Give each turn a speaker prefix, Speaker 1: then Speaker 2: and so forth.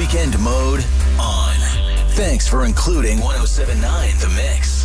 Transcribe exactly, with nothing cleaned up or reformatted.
Speaker 1: Weekend mode on. Thanks for including one oh seven point nine The Mix.